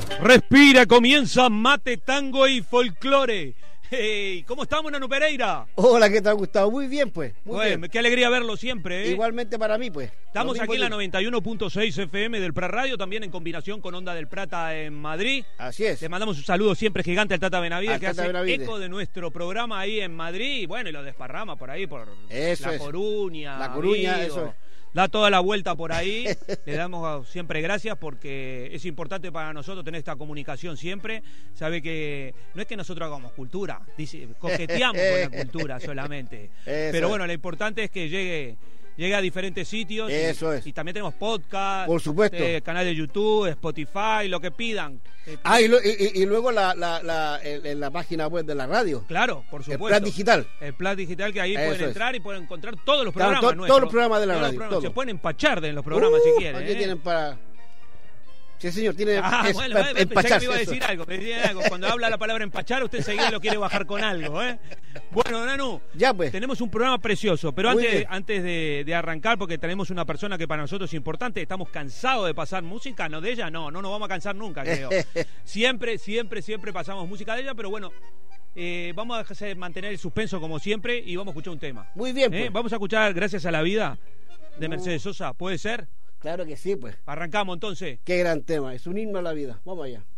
Respira, comienza Mate, Tango y Folclore. Hey, ¿cómo estamos, Nanu Pereira? Hola, ¿qué tal, Gustavo? Muy bien, pues. Muy bien. Qué alegría verlo siempre, ¿eh? Igualmente para mí, pues. Estamos aquí en la 91.6 FM del Pra Radio, también en combinación con Onda del Plata en Madrid. Así es. Le mandamos un saludo siempre gigante al Tata Benavides, que hace Benavides. Eco de nuestro programa ahí en Madrid. Y bueno, y lo desparrama por ahí, por La Coruña. La Coruña, Vigo. eso es. Da toda la vuelta por ahí. Le damos siempre gracias porque es importante para nosotros tener esta comunicación siempre. Sabe que no es que nosotros hagamos cultura, coqueteamos con la cultura solamente. Pero bueno, lo importante es que llegue a diferentes sitios. Eso es. Y también tenemos podcast, por supuesto, canal de YouTube, Spotify, lo que pidan. Y luego en la página web de la radio. Claro, por supuesto. El plan digital. El plan digital, que ahí pueden entrar y pueden encontrar todos los claro, programas. Todos los programas de la radio. Se pueden empachar de los programas si quieren. Aquí tienen para... Sí, señor, tiene bueno, empachar. Me iba a decir algo. Cuando habla la palabra empachar, usted enseguida lo quiere bajar con algo, ¿eh? Bueno, Nanu, ya pues. Tenemos un programa precioso, pero antes de arrancar, porque tenemos una persona que para nosotros es importante, estamos cansados de pasar música, no de ella, no nos vamos a cansar nunca, creo. Siempre pasamos música de ella, pero bueno, vamos a mantener el suspenso como siempre y vamos a escuchar un tema. Muy bien, pues. Vamos a escuchar Gracias a la Vida de Mercedes Sosa, ¿puede ser? Claro que sí, pues. Arrancamos entonces. Qué gran tema, es un himno a la vida. Vamos allá.